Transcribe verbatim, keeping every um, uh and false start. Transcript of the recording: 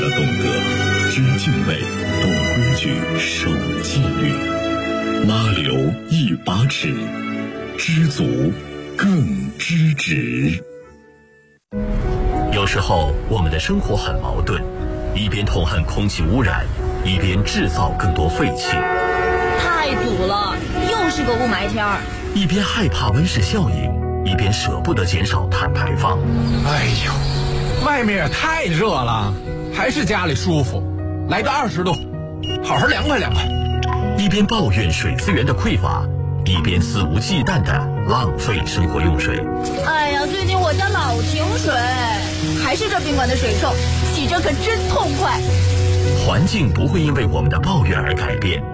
要懂得知敬畏、懂规矩、守纪律，拉流一把尺，知足更知止。 有时候我们的生活很矛盾，一边痛恨空气污染，一边制造更多废气。 太堵了，又是个雾霾天儿。 一边害怕温室效应，一边舍不得减少碳排放。 哎呦，外面也太热了，还是家里舒服。来个二十度，好好凉快凉快。 一边抱怨水资源的匮乏，一边肆无忌惮地浪费生活用水。 哎呀，最近我家老停水，还是这宾馆的水臭，洗着可真痛快。 环境不会因为我们的抱怨而改变。